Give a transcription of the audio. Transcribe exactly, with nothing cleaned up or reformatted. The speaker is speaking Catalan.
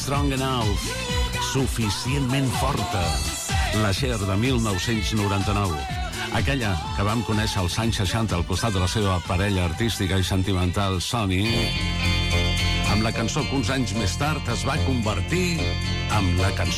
Strong Enough, suficientment forta. La Cher de mil nou-cents noranta-nou, aquella que vam conèixer als anys seixanta al costat de la seva parella artística i sentimental Sonny, amb la cançó que uns anys més tard es va convertir en la cançó